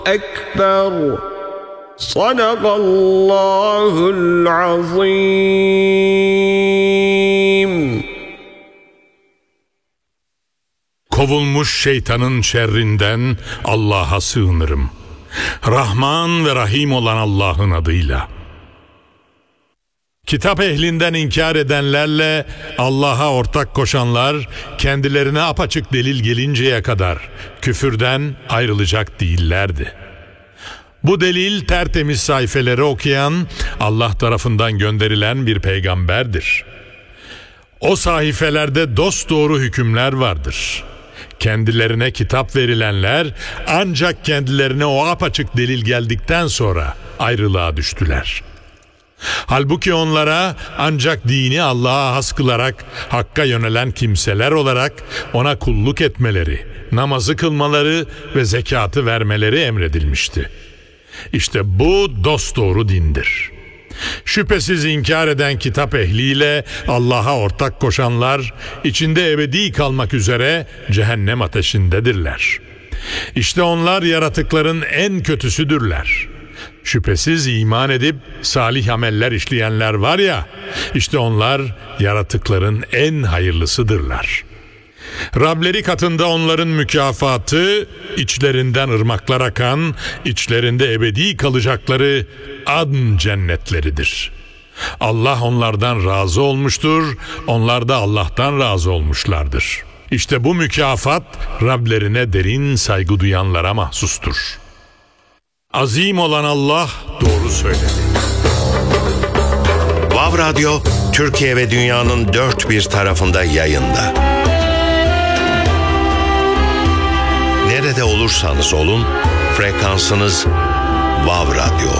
أكبر صدق الله العظيم. Kovulmuş şeytanın şerrinden Allah'a sığınırım. Rahman ve Rahim olan Allah'ın adıyla. Kitap ehlinden inkar edenlerle Allah'a ortak koşanlar kendilerine apaçık delil gelinceye kadar küfürden ayrılacak değillerdi. Bu delil tertemiz sayfeleri okuyan Allah tarafından gönderilen bir peygamberdir. O sayfelerde dosdoğru hükümler vardır. Kendilerine kitap verilenler ancak kendilerine o apaçık delil geldikten sonra ayrılığa düştüler. Halbuki onlara ancak dini Allah'a has kılarak Hakk'a yönelen kimseler olarak ona kulluk etmeleri, namazı kılmaları ve zekatı vermeleri emredilmişti. İşte bu dosdoğru dindir. Şüphesiz inkar eden kitap ehliyle Allah'a ortak koşanlar içinde ebedi kalmak üzere cehennem ateşindedirler. İşte onlar yaratıkların en kötüsüdürler. Şüphesiz iman edip salih ameller işleyenler var ya, işte onlar yaratıkların en hayırlısıdırlar. Rableri katında onların mükafatı, içlerinden ırmaklar akan, içlerinde ebedi kalacakları adn cennetleridir. Allah onlardan razı olmuştur, onlar da Allah'tan razı olmuşlardır. İşte bu mükafat Rablerine derin saygı duyanlara mahsustur. Azim olan Allah doğru söyledi. Vav Radyo, Türkiye ve dünyanın dört bir tarafında yayında. Nerede olursanız olun, frekansınız